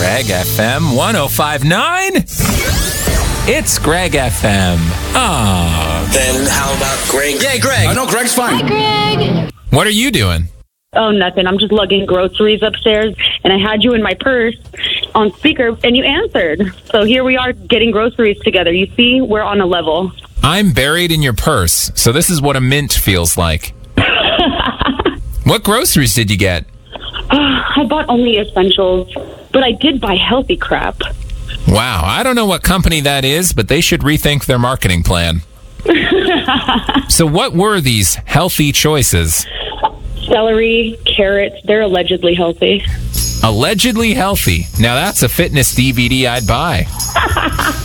Greg FM 105.9. It's Greg FM. Oh. Then how about Greg? Yeah, Greg. I know Greg's fine. Hi, Greg. What are you doing? Oh, nothing. I'm just lugging groceries upstairs, and I had you in my purse on speaker, and you answered. So here we are getting groceries together. You see, we're on a level. I'm buried in your purse, so this is what a mint feels like. What groceries did you get? I bought only essentials, but I did buy healthy crap. Wow, I don't know what company that is, but they should rethink their marketing plan. So what were these healthy choices? Celery, carrots, they're allegedly healthy. Allegedly healthy. Now that's a fitness DVD I'd buy.